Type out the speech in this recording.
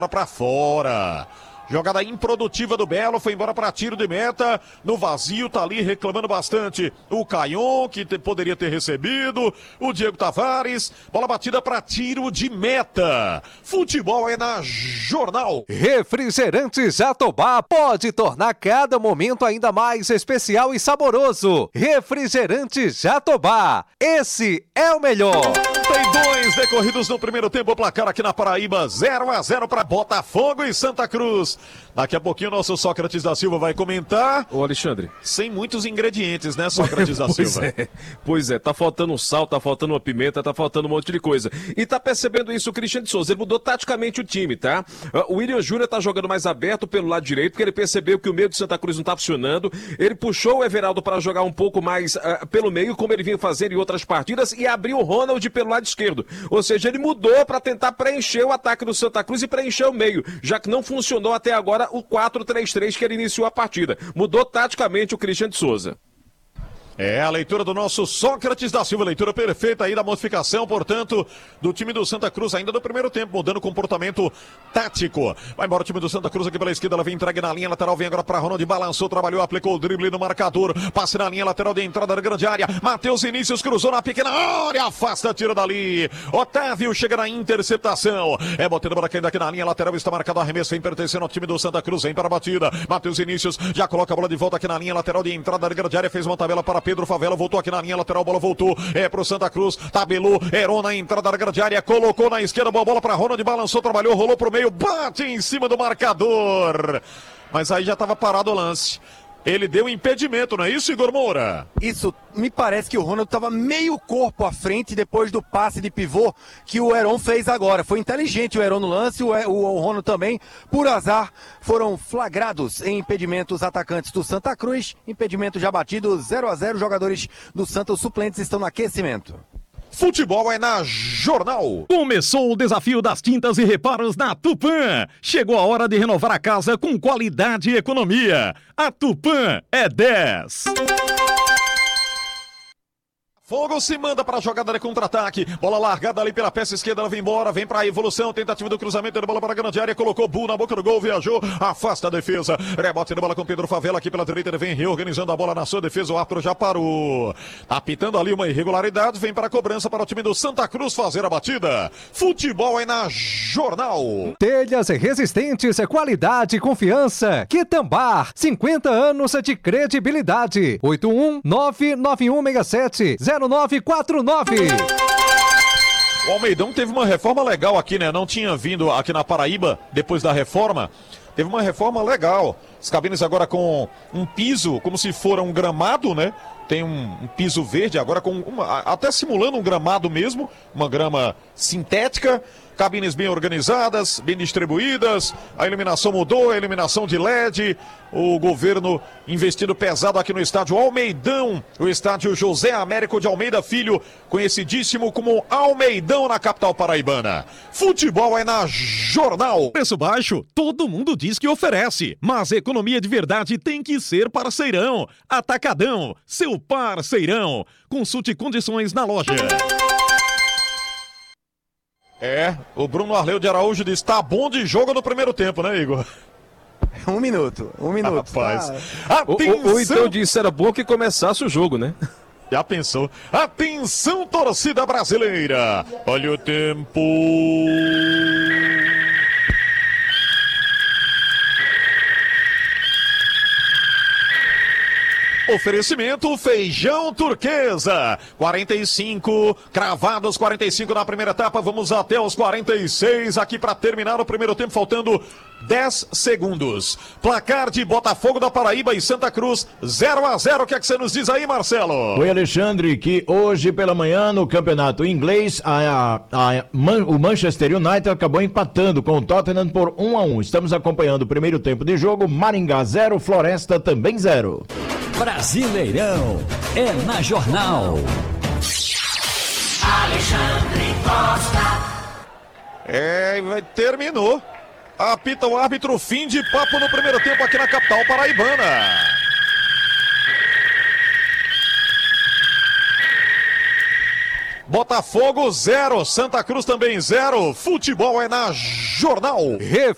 Pra fora. Jogada improdutiva do Belo, foi embora para tiro de meta, no vazio, tá ali reclamando bastante o Caion, que poderia ter recebido, o Diego Tavares, bola batida para tiro de meta. Futebol é na Jornal. Refrigerantes Jatobá pode tornar cada momento ainda mais especial e saboroso. Refrigerantes Jatobá, esse é o melhor. 32 decorridos no primeiro tempo, placar aqui na Paraíba, 0-0 para Botafogo e Santa Cruz. Daqui a pouquinho o nosso Sócrates da Silva vai comentar. Ô Alexandre. Sem muitos ingredientes, né, Sócrates da Silva? Pois é, tá faltando um sal, tá faltando uma pimenta, tá faltando um monte de coisa. E tá percebendo isso o Cristiano de Souza, ele mudou taticamente o time, tá? O William Júnior tá jogando mais aberto pelo lado direito, porque ele percebeu que o meio de Santa Cruz não tá funcionando. Ele puxou o Everaldo para jogar um pouco mais pelo meio, como ele vinha fazendo em outras partidas, e abriu o Ronald pelo lado esquerdo. Ou seja, ele mudou para tentar preencher o ataque do Santa Cruz e preencher o meio, já que não funcionou até agora o 4-3-3 que ele iniciou a partida. Mudou taticamente o Cristiano de Souza. É a leitura do nosso Sócrates da Silva, leitura perfeita aí da modificação, portanto, do time do Santa Cruz ainda no primeiro tempo, mudando o comportamento tático. Vai embora o time do Santa Cruz aqui pela esquerda, ela vem entregue na linha lateral, vem agora para Ronald, balançou, trabalhou, aplicou o drible no marcador, passe na linha lateral de entrada da grande área, Matheus Vinícius cruzou na pequena área, afasta, tira dali, Otávio chega na interceptação, é botando bola caindo aqui na linha lateral, está marcado o arremesso, vem pertencendo ao time do Santa Cruz, vem para a batida, Matheus Vinícius já coloca a bola de volta aqui na linha lateral de entrada da grande área, fez uma tabela para Pedro Favela, voltou aqui na linha lateral, bola voltou, pro Santa Cruz, tabelou, Heron na entrada da grande área, colocou na esquerda, boa bola para Ronald, balançou, trabalhou, rolou pro meio, bate em cima do marcador, mas aí já estava parado o lance. Ele deu impedimento, não é isso, Igor Moura? Isso, me parece que o Ronald estava meio corpo à frente depois do passe de pivô que o Heron fez agora. Foi inteligente o Heron no lance, o Ronald também. Por azar, foram flagrados em impedimentos atacantes do Santa Cruz. Impedimento já batido, 0-0. Jogadores do Santa, os suplentes, estão no aquecimento. Futebol é na Jornal. Começou o desafio das tintas e reparos na Tupã. Chegou a hora de renovar a casa com qualidade e economia. A Tupã é 10. Fogo se manda para a jogada de contra-ataque. Bola largada ali pela peça esquerda, ela vem embora, vem para a evolução, tentativa do cruzamento de bola para a grande área, colocou Bu na boca do gol, viajou, afasta a defesa. Rebote de bola com Pedro Favela aqui pela direita, ele vem reorganizando a bola na sua defesa, o árbitro já parou. Tá apitando ali uma irregularidade, vem para a cobrança para o time do Santa Cruz fazer a batida. Futebol é na Jornal. Telhas resistentes, qualidade e confiança. Quitambar, 50 anos de credibilidade. 81991670949. O Almeidão teve uma reforma legal aqui, né? Não tinha vindo aqui na Paraíba depois da reforma. Teve uma reforma legal. As cabines agora com um piso, como se for um gramado, né? Tem um piso verde agora, até simulando um gramado mesmo, uma grama sintética. Cabines bem organizadas, bem distribuídas, a iluminação mudou, a iluminação de LED, o governo investindo pesado aqui no estádio Almeidão, o estádio José Américo de Almeida Filho, conhecidíssimo como Almeidão na capital paraibana. Futebol é na Jornal. Preço baixo, todo mundo diz que oferece, mas economia de verdade tem que ser parceirão. Atacadão, seu parceirão. Consulte condições na loja. O Bruno Arleu de Araújo diz, tá bom de jogo no primeiro tempo, né, Igor? Um minuto. Rapaz. Ou então disse, era bom que começasse o jogo, né? Já pensou? Atenção, torcida brasileira. Olha o tempo. Oferecimento Feijão Turquesa, 45, cravados 45 na primeira etapa, vamos até os 46 aqui para terminar o primeiro tempo, faltando 10 segundos. Placar de Botafogo da Paraíba e Santa Cruz, 0-0, o que é que você nos diz aí, Marcelo? Oi, Alexandre, que hoje pela manhã no campeonato inglês, o Manchester United acabou empatando com o Tottenham por 1-1. Estamos acompanhando o primeiro tempo de jogo, Maringá 0, Floresta também 0. Brasileirão é na Jornal. Alexandre Costa. Terminou. Apita o árbitro, fim de papo no primeiro tempo aqui na capital paraibana. Botafogo 0, Santa Cruz também 0. Futebol é na Jornal.